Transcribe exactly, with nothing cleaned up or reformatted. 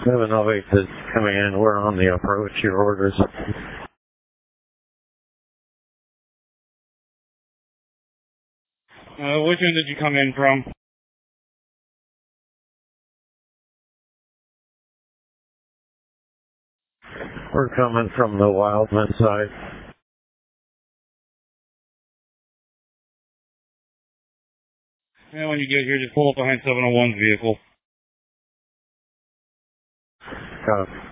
seven oh eight is coming in. We're on the approach. Your orders. Uh, which one did you come in from? We're coming from the Wildman side. And when you get here, just pull up behind seven oh one's vehicle. Copy.